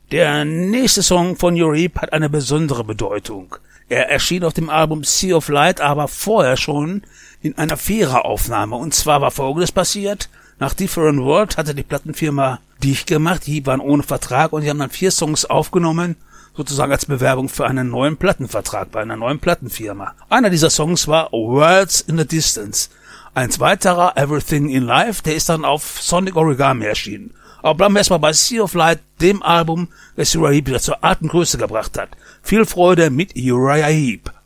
Der nächste Song von Uriah Heep hat eine besondere Bedeutung. Er erschien auf dem Album Sea of Light, aber vorher schon in einer Viereraufnahme. Und zwar war Folgendes passiert. Nach Different World hatte die Plattenfirma dicht gemacht, die waren ohne Vertrag und die haben dann 4 Songs aufgenommen, sozusagen als Bewerbung für einen neuen Plattenvertrag bei einer neuen Plattenfirma. Einer dieser Songs war Worlds in the Distance. Ein weiterer, Everything in Life, der ist dann auf Sonic Origami erschienen. Aber bleiben wir erstmal bei Sea of Light, dem Album, das Uriah Heep wieder zur alten Größe gebracht hat. Viel Freude mit Uriah Heep.